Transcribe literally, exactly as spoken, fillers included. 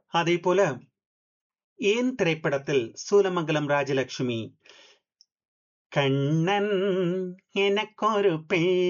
அதே போல ஏன் திரைப்படத்தில் சூலமங்கலம் ராஜலட்சுமி கண்ணன் எனக்கொரு பெண்